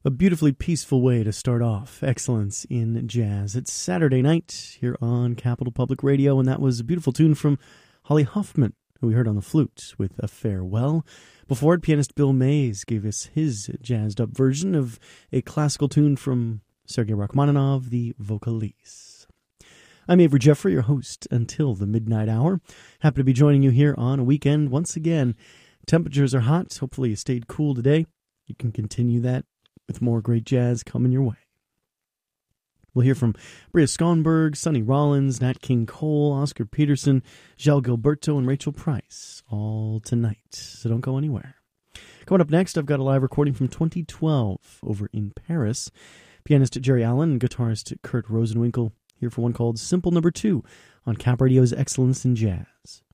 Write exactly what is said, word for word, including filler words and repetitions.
A beautifully peaceful way to start off Excellence in Jazz. It's Saturday night here on Capital Public Radio, and that was a beautiful tune from Holly Hoffman, who we heard on the flute with A Farewell. Before it, pianist Bill Mays gave us his jazzed-up version of a classical tune from Sergei Rachmaninoff, the Vocalise. I'm Avery Jeffrey, your host until the midnight hour. Happy to be joining you here on a weekend once again. Temperatures are hot. Hopefully you stayed cool today. You can continue that with more great jazz coming your way. We'll hear from Bria Skonberg, Sonny Rollins, Nat King Cole, Oscar Peterson, João Gilberto, and Rachel Price, all tonight. So don't go anywhere. Coming up next, I've got a live recording from twenty twelve over in Paris. Pianist Jerry Allen and guitarist Kurt Rosenwinkel here for one called Simple Number Two on Cap Radio's Excellence in Jazz.